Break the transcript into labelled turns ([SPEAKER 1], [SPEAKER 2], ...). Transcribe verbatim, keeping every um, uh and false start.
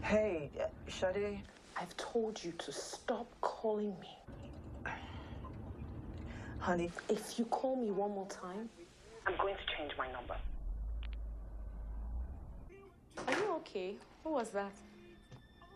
[SPEAKER 1] Hey, uh, Shade.
[SPEAKER 2] I've told you to stop calling me.
[SPEAKER 1] Honey.
[SPEAKER 2] If you call me one more time, I'm going to change my number. Are you okay? What was that?